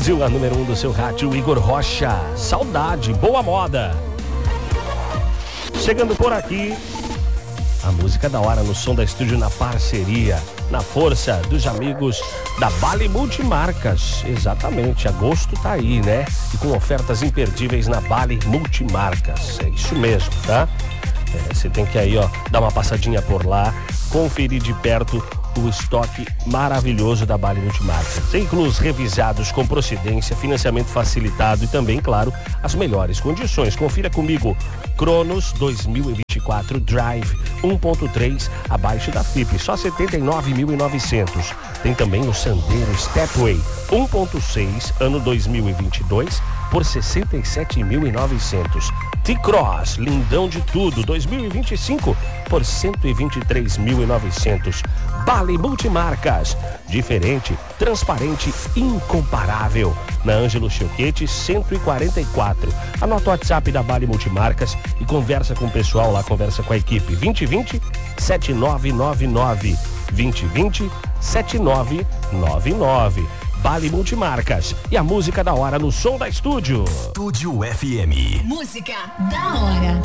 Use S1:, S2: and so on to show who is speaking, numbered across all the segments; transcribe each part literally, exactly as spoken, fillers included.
S1: Brasil, a número um do seu rádio, Igor Rocha. Saudade, boa moda. Chegando por aqui, a música da hora no som da estúdio, na parceria, na força dos amigos da Bali Multimarcas. Exatamente, agosto tá aí, né? E com ofertas imperdíveis na Bali Multimarcas. É isso mesmo, tá? É, você tem que aí, ó, dar uma passadinha por lá, conferir de perto o estoque maravilhoso da Bali Multimarcas. Veículos revisados com procedência, financiamento facilitado e também, claro, as melhores condições. Confira comigo. Cronos dois mil e vinte e quatro Drive um ponto três abaixo da F I P, só setenta e nove mil e novecentos. Tem também o Sandero Stepway um ponto seis ano dois mil e vinte e dois por sessenta e sete mil e novecentos. T-Cross, lindão de tudo, dois mil e vinte e cinco por cento e vinte e três mil e novecentos. Bali Multimarcas, diferente, transparente, incomparável. Na Ângelo Chioquete cento e quarenta e quatro. Anota o WhatsApp da Bali Multimarcas e conversa com o pessoal lá, conversa com a equipe. vinte e vinte, setenta e nove noventa e nove. vinte e vinte, setenta e nove noventa e nove. Bali Multimarcas e a música da hora no som da estúdio.
S2: Estúdio F M.
S3: Música da hora.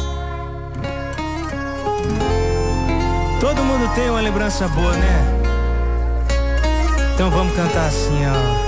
S4: Todo mundo tem uma lembrança boa, né? Então vamos cantar assim, ó.